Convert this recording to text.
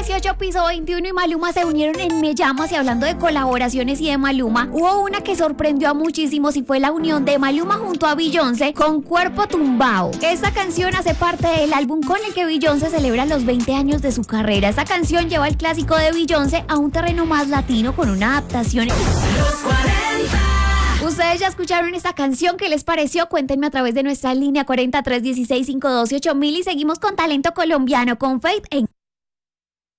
18, piso 21 y Maluma se unieron en Me Llamas, y hablando de colaboraciones y de Maluma, hubo una que sorprendió a muchísimos y fue la unión de Maluma junto a Beyoncé con Cuerpo Tumbao. Esta canción hace parte del álbum con el que Beyoncé celebra los 20 años de su carrera. Esta canción lleva el clásico de Beyoncé a un terreno más latino con una adaptación. Los 40. Ustedes ya escucharon esta canción, ¿qué les pareció? Cuéntenme a través de nuestra línea 4316528000 y seguimos con talento colombiano con Faith en